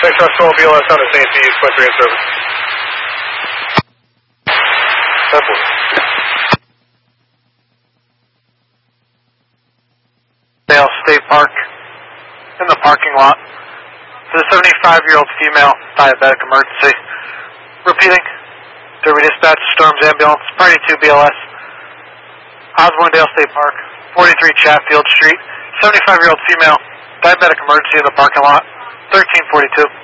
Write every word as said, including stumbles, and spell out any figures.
six S twelve B L S on the Saint East, point three in service. Temple. Dale State Park, in the parking lot, for the seventy-five-year-old female diabetic emergency. Repeating, Derby Dispatch, Storms Ambulance, Party two B L S, Osborne-Dale State Park, forty-three Chatfield Street, seventy-five-year-old female diabetic emergency in the parking lot, thirteen forty-two.